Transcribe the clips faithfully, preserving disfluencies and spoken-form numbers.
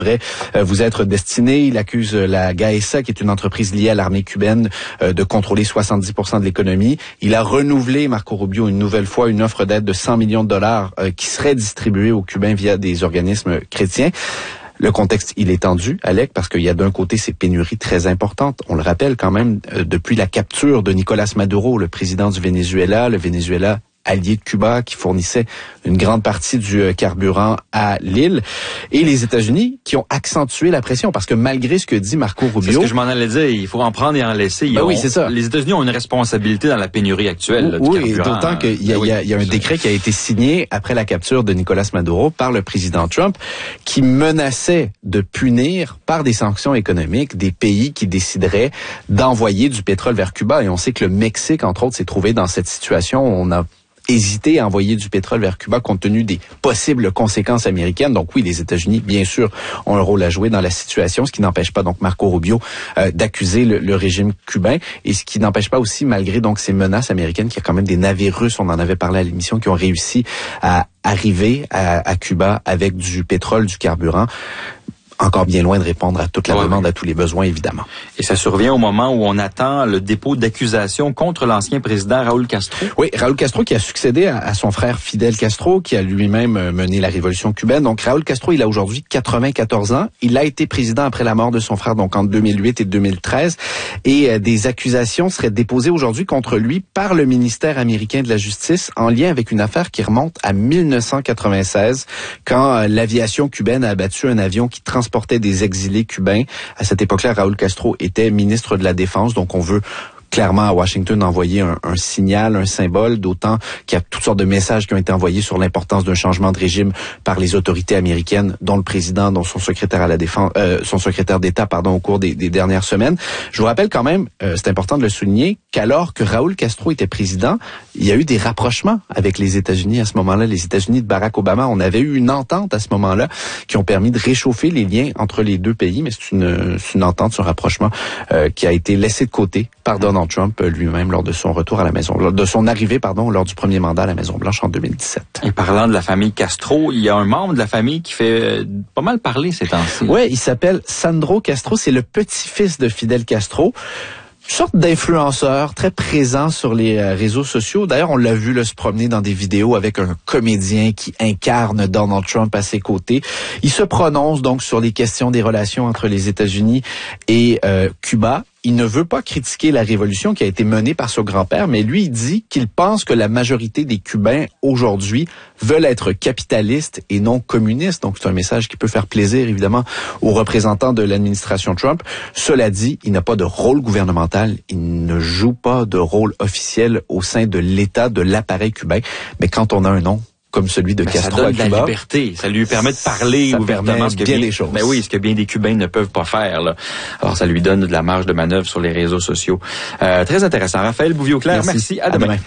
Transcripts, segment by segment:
devrait euh, vous être destiné. Il accuse euh, la Gaesa, qui est une entreprise liée à l'armée cubaine, euh, de contrôler soixante-dix pour cent de l'économie. Il a renouvelé, Marco Rubio, une nouvelle fois, une offre d'aide de cent millions de dollars euh, qui serait distribuée aux Cubains via des organismes chrétiens. Le contexte, il est tendu, Alec, parce qu'il y a d'un côté ces pénuries très importantes. On le rappelle quand même, euh, depuis la capture de Nicolas Maduro, le président du Venezuela, le Venezuela allié de Cuba, qui fournissait une grande partie du euh, carburant à l'île, et les États-Unis qui ont accentué la pression, parce que malgré ce que dit Marco Rubio... C'est ce que je m'en allais dire, il faut en prendre et en laisser. Ben ont, oui, c'est ça. Les États-Unis ont une responsabilité dans la pénurie actuelle là, oui, du carburant. D'autant qu'il y a, ben oui, y, a, y a un décret qui a été signé après la capture de Nicolas Maduro par le président Trump, qui menaçait de punir par des sanctions économiques des pays qui décideraient d'envoyer du pétrole vers Cuba. Et on sait que le Mexique, entre autres, s'est trouvé dans cette situation. On a hésité à envoyer du pétrole vers Cuba compte tenu des possibles conséquences américaines. Donc oui, les États-Unis, bien sûr, ont un rôle à jouer dans la situation, ce qui n'empêche pas donc Marco Rubio euh, d'accuser le, le régime cubain, et ce qui n'empêche pas aussi, malgré donc ces menaces américaines, qu'il y a quand même des navires russes, on en avait parlé à l'émission, qui ont réussi à arriver à, à Cuba avec du pétrole, du carburant. Encore bien loin de répondre à toute la ouais, demande, oui. à tous les besoins, évidemment. Et ça survient au moment où on attend le dépôt d'accusation contre l'ancien président Raúl Castro. Oui, Raúl Castro qui a succédé à, à son frère Fidel Castro, qui a lui-même mené la révolution cubaine. Donc Raúl Castro, il a aujourd'hui quatre-vingt-quatorze ans. Il a été président après la mort de son frère, donc en deux mille huit et deux mille treize. Et euh, des accusations seraient déposées aujourd'hui contre lui par le ministère américain de la Justice en lien avec une affaire qui remonte à mille neuf cent quatre-vingt-seize, quand euh, l'aviation cubaine a abattu un avion qui transportait portait des exilés cubains. À cette époque-là, Raúl Castro était ministre de la Défense, donc on veut clairement à Washington envoyer un, un signal, un symbole, d'autant qu'il y a toutes sortes de messages qui ont été envoyés sur l'importance d'un changement de régime par les autorités américaines, dont le président, dont son secrétaire à la défense, euh, son secrétaire d'État, pardon, au cours des, des dernières semaines. Je vous rappelle quand même, euh, c'est important de le souligner, qu'alors que Raúl Castro était président, il y a eu des rapprochements avec les États-Unis à ce moment-là. Les États-Unis de Barack Obama, on avait eu une entente à ce moment-là qui ont permis de réchauffer les liens entre les deux pays, mais c'est une, c'est une entente, ce rapprochement euh, qui a été laissé de côté par Donald Trump lui-même lors de son retour à la Maison, lors de son arrivée, pardon, lors du premier mandat à la Maison-Blanche en deux mille dix-sept. Et parlant de la famille Castro, il y a un membre de la famille qui fait pas mal parler ces temps-ci. Oui, il s'appelle Sandro Castro, c'est le petit-fils de Fidel Castro. Une sorte d'influenceur très présent sur les euh, réseaux sociaux. D'ailleurs, on l'a vu là, se promener dans des vidéos avec un comédien qui incarne Donald Trump à ses côtés. Il se prononce donc sur les questions des relations entre les États-Unis et euh, Cuba. Il ne veut pas critiquer la révolution qui a été menée par son grand-père, mais lui, il dit qu'il pense que la majorité des Cubains aujourd'hui veulent être capitalistes et non communistes. Donc, c'est un message qui peut faire plaisir, évidemment, aux représentants de l'administration Trump. Cela dit, il n'a pas de rôle gouvernemental. Il ne joue pas de rôle officiel au sein de l'État, de l'appareil cubain. Mais quand on a un nom comme celui de ben, Castro ça donne à Cuba, de la liberté, ça lui permet de parler ouvertement, ce que bien bien des choses. Ben oui, ce que bien des Cubains ne peuvent pas faire là. Alors ça lui donne de la marge de manœuvre sur les réseaux sociaux. Euh, très intéressant. Raphaël Bouvier-Auclair, merci. merci. À, à demain. demain.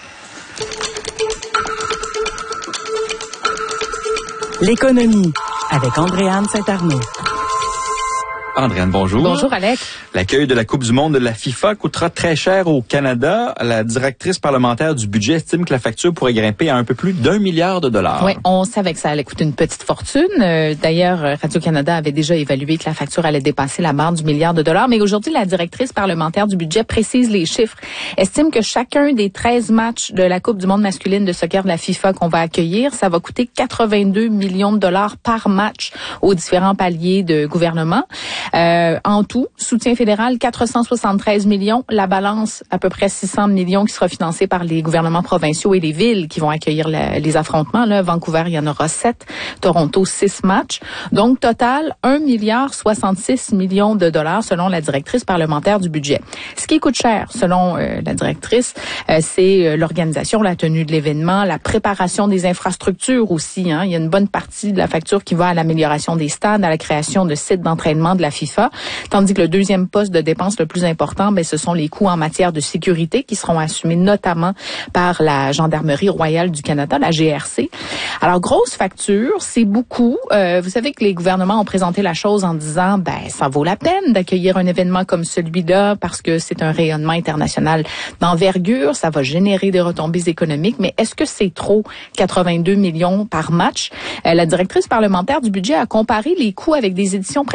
L'économie avec Andréane Saint-Arnaud. Andréane, bonjour. Bonjour, Alex. L'accueil de la Coupe du monde de la FIFA coûtera très cher au Canada. La directrice parlementaire du budget estime que la facture pourrait grimper à un peu plus d'un milliard de dollars. Oui, on savait que ça allait coûter une petite fortune. Euh, d'ailleurs, Radio-Canada avait déjà évalué que la facture allait dépasser la barre du milliard de dollars. Mais aujourd'hui, la directrice parlementaire du budget précise les chiffres. Estime que chacun des treize matchs de la Coupe du monde masculine de soccer de la FIFA qu'on va accueillir, ça va coûter quatre-vingt-deux millions de dollars par match aux différents paliers de gouvernement. Euh, en tout, soutien fédéral, quatre cent soixante-treize millions. La balance, à peu près six cents millions qui sera financée par les gouvernements provinciaux et les villes qui vont accueillir la, les affrontements. Là, Vancouver, il y en aura sept. Toronto, six matchs. Donc, total, un milliard soixante-six millions de dollars selon la directrice parlementaire du budget. Ce qui coûte cher, selon euh, la directrice, euh, c'est euh, l'organisation, la tenue de l'événement, la préparation des infrastructures aussi. Hein. Il y a une bonne partie de la facture qui va à l'amélioration des stades, à la création de sites d'entraînement de la FIFA. FIFA, tandis que le deuxième poste de dépense le plus important, ben, ce sont les coûts en matière de sécurité qui seront assumés notamment par la Gendarmerie royale du Canada, la G R C. Alors, grosse facture, c'est beaucoup. Euh, vous savez que les gouvernements ont présenté la chose en disant, ben, ça vaut la peine d'accueillir un événement comme celui-là parce que c'est un rayonnement international d'envergure, ça va générer des retombées économiques, mais est-ce que c'est trop, quatre-vingt-deux millions par match? Euh, la directrice parlementaire du budget a comparé les coûts avec des éditions